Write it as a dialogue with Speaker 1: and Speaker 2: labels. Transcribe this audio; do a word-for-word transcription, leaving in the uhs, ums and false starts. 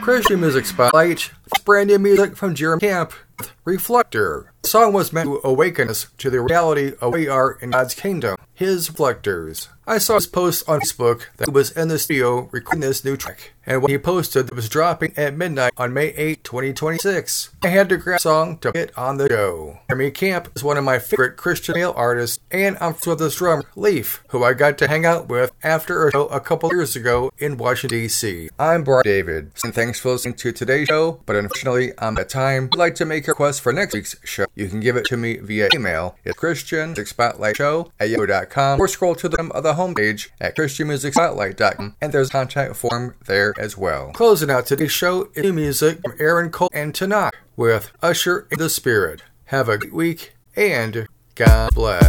Speaker 1: Christian Music Spotlight. It's brand new music from Jeremy Camp with Reflector. The song was meant to awaken us to the reality of where we are in God's kingdom, His reflectors. I saw his post on Facebook that he was in the studio recording this new track, and when he posted it was dropping at midnight on May eighth, twenty twenty-six. I had to grab a song to get on the show. Jeremy Camp is one of my favorite Christian male artists, and I'm friends with his drummer, Leaf, who I got to hang out with after a show a couple years ago in Washington, D C. I'm Brian David, and thanks for listening to today's show, but unfortunately, I'm at time. If you'd like to make a request for next week's show, you can give it to me via email. It's Christian Music Spotlight Show at yahoo dot com, or scroll to the bottom of the homepage at christian music spotlight dot com, and there's a contact form there as well. Closing out today's show is new music from Aaron Cole and Tanakh with Usher in the Spirit. Have a good week, and God bless.